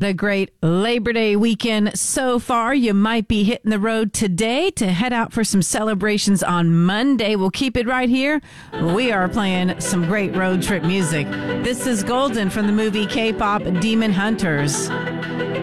the great Labor Day weekend so far. You might be hitting the road today to head out for some celebrations on Monday. We'll keep it right here. We are playing some great road trip music. This is Golden from the movie K-pop Demon Hunters.